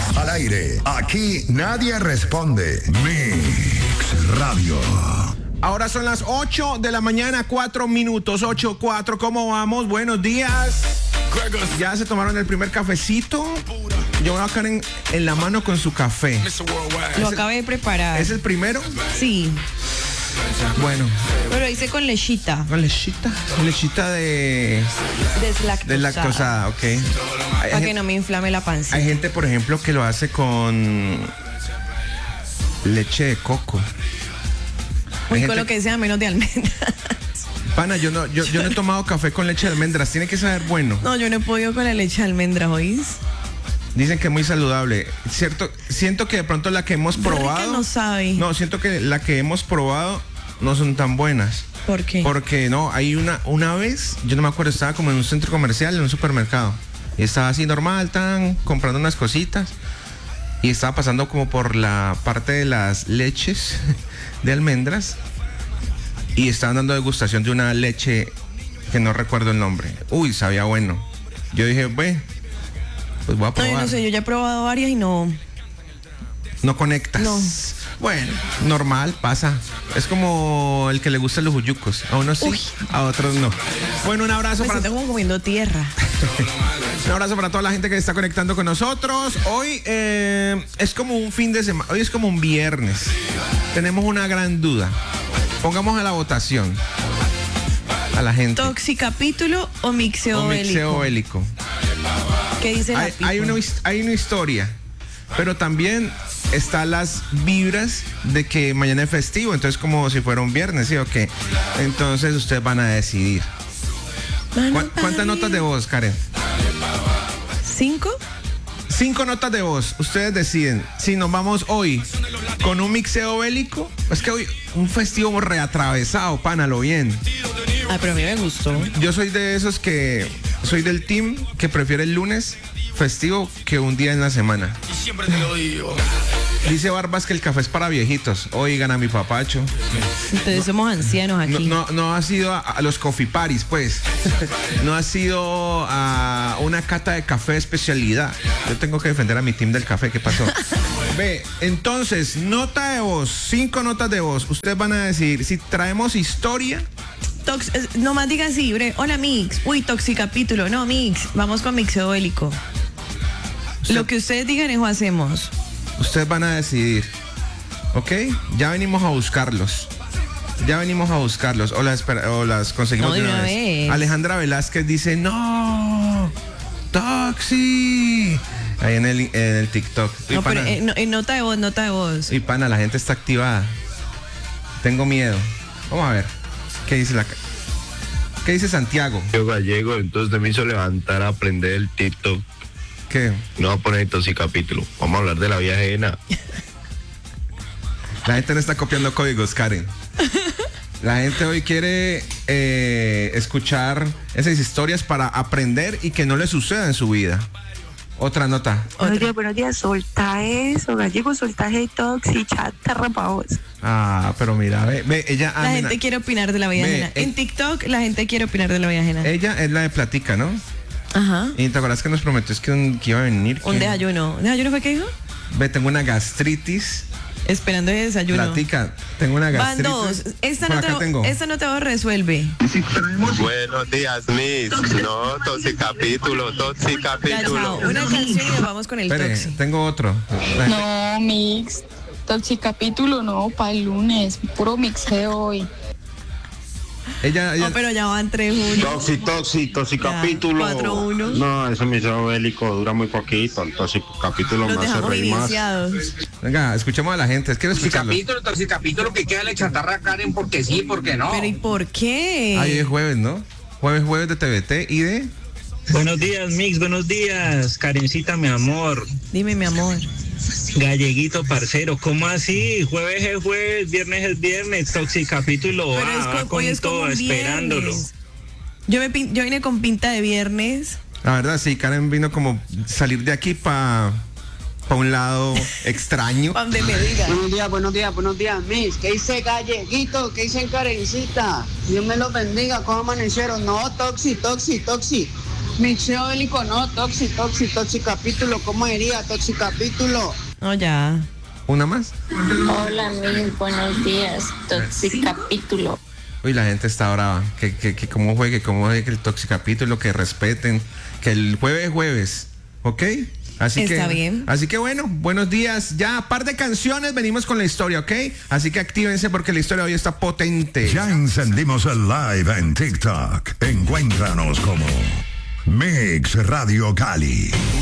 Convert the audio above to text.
Al aire, aquí nadie responde. Mix Radio. Ahora son las 8 de la mañana, 4 minutos, 8:04. ¿Cómo vamos? Buenos días. ¿Ya se tomaron el primer cafecito? Yo voy a quedar en la mano con su café. Lo acabé de preparar. ¿Es el primero? Sí. Bueno. Pero hice con lechita. ¿Con lechita? Lechita de lactosada, ok. Para que no me inflame la pancita. Hay gente, por ejemplo, que lo hace con leche de coco. Uy, con lo que sea menos de almendras. Pana, yo no he tomado café con leche de almendras. Tiene que saber bueno. No, yo no he podido con la leche de almendras, ¿oís? Dicen que es muy saludable. Cierto, siento que de pronto la que hemos probado. Rica no sabe. No, siento que la que hemos probado no son tan buenas. ¿Por qué? Porque no, hay una vez, yo no me acuerdo, estaba como en un centro comercial, en un supermercado. Y estaba así normal, estaban comprando unas cositas. Y estaba pasando como por la parte de las leches de almendras. Y estaban dando degustación de una leche que no recuerdo el nombre. Uy, sabía bueno. Yo dije, pues voy a probar. No, yo no sé, yo ya he probado varias y no. No conectas. No. Bueno, normal, pasa. Es como el que le gustan los uyucos. A unos sí, Uy. a otros no. Bueno, un abrazo Me para siento como comiendo tierra. un abrazo para toda la gente que está conectando con nosotros. Hoy es como un fin de semana. Hoy es como un viernes. Tenemos una gran duda. Pongamos a la votación a la gente. ¿Toxicapítulo o mixeo bélico? ¿Qué dice la Hay una historia, pero también están las vibras de que mañana es festivo, entonces como si fuera un viernes, ¿sí o qué? Entonces ustedes van a decidir. ¿Cuántas notas de voz, Karen? 5. 5 notas de voz. Ustedes deciden si nos vamos hoy con un mixeo bélico. Es que hoy un festivo reatravesado, pánalo bien. Ah, pero a mí me gustó. Yo soy de esos que soy del team que prefiere el lunes festivo que un día en la semana. Dice Barbas que el café es para viejitos. Oigan a mi papacho. Entonces somos ancianos aquí. No ha sido a los coffee parties, pues. No ha sido a una cata de café de especialidad. Yo tengo que defender a mi team del café. ¿Qué pasó? Ve, entonces, nota de voz, 5 notas de voz. Ustedes van a decidir si traemos historia. Nomás diga así, hola Mix. Uy, toxicapítulo. No, Mix. Vamos con mixeo bélico. Lo que ustedes digan, eso hacemos. Ustedes van a decidir. ¿Ok? Ya venimos a buscarlos. O las conseguimos de una vez. Alejandra Velázquez dice, no, Toxi. Ahí en el TikTok. No, pero en nota de voz. Y pana, la gente está activada. Tengo miedo. Vamos a ver. ¿Qué dice Santiago? Yo gallego, entonces me hizo levantar a aprender el TikTok. ¿Qué? No va a poner toxicapítulo. Vamos a hablar de la vida ajena. La gente no está copiando códigos, Karen. La gente hoy quiere escuchar esas historias para aprender y que no le suceda en su vida. Otra nota. Buenos días, solta eso, gallego, solta ese toxi, chata, vos. Ah, pero mira, ve ella... La gente quiere opinar de la vida ajena. En TikTok la gente quiere opinar de la vida ajena. Ella es la de Platica, ¿no? Ajá. Y te acuerdas que nos prometió que iba a venir. Un desayuno. ¿Desayuno fue qué dijo? Ve, tengo una gastritis. Esperando el desayuno. Platica, tengo una gastritis. Van 2. Esta no te va resuelve. Buenos días, Miss. No, toxicapítulo. Ya, chao. Una canción y nos vamos con el toxi. Tengo otro. No, Mix. Toxicapítulo no, para el lunes. Puro mixeo hoy. Ella... No, pero ya van 3-1. Toxicapítulo. 4-1. No, ese mixeo bélico dura muy poquito. El toxicapítulo Los me hace dejamos reír más. iniciados. Venga, escuchemos a la gente. Quiero escucharlo. Toxicapítulo que queda le chatarra a Karen porque sí, porque no. Pero ¿y por qué? Ahí es jueves, ¿no? Jueves de TVT y de... Buenos días, Mix, buenos días, Karencita, mi amor. Dime, mi amor. Galleguito, parcero, ¿cómo así? Jueves es jueves, viernes es viernes, toxicapítulo va con hoy es como todo, un esperándolo. Viernes. Yo vine con pinta de viernes. La verdad, sí, Karen vino como salir de aquí para un lado extraño. Donde me diga. Buenos días, Miss. ¿Qué dice Galleguito? ¿Qué dice Karencita? Dios me los bendiga. ¿Cómo amanecieron? No, toxi. Mixeólico, no, Toxicapítulo, ¿cómo diría? Toxicapítulo. No, ya. ¿Una más? Hola, Mix, buenos días. Toxicapítulo. Uy, la gente está brava. Que cómo juegue el Toxicapítulo, que respeten. Que el jueves es jueves. ¿Ok? Está bien. Así que bueno, buenos días. Ya, par de canciones, venimos con la historia, ¿ok? Así que actívense porque la historia hoy está potente. Ya encendimos el live en TikTok. Encuéntranos como Mix Radio Cali.